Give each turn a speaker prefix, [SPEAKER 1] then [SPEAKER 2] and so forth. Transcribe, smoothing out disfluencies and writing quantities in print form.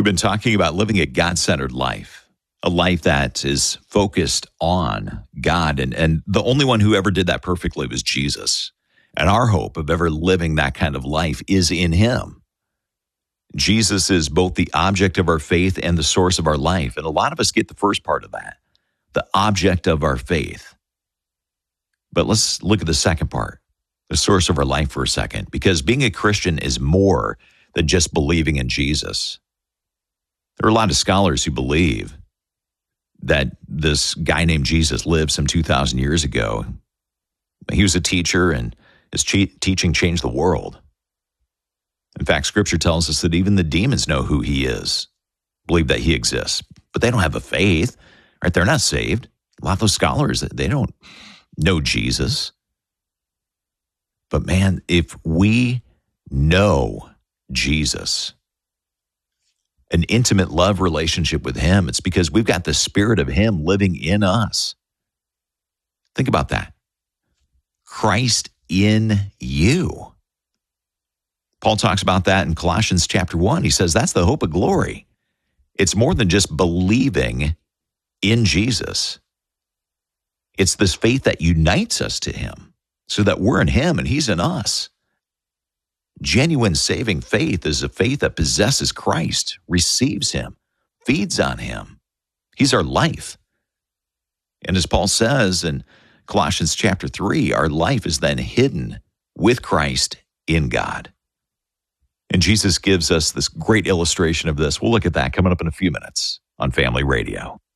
[SPEAKER 1] We've been talking about living a God-centered life, a life that is focused on God. And the only one who ever did that perfectly was Jesus. And our hope of ever living that kind of life is in him. Jesus is both the object of our faith and the source of our life. And a lot of us get the first part of that, the object of our faith. But let's look at the second part, the source of our life for a second, because being a Christian is more than just believing in Jesus. There are a lot of scholars who believe that this guy named Jesus lived some 2,000 years ago. He was a teacher, and his teaching changed the world. In fact, Scripture tells us that even the demons know who he is, believe that he exists, but they don't have a faith, right? They're not saved. A lot of those scholars, they don't know Jesus. But man, if we know Jesus, an intimate love relationship with him, it's because we've got the Spirit of him living in us. Think about that. Christ in you. Paul talks about that in Colossians chapter 1. He says that's the hope of glory. It's more than just believing in Jesus. It's this faith that unites us to him so that we're in him and he's in us. Genuine saving faith is a faith that possesses Christ, receives him, feeds on him. He's our life. And as Paul says in Colossians chapter 3, our life is then hidden with Christ in God. And Jesus gives us this great illustration of this. We'll look at that coming up in a few minutes on Family Radio.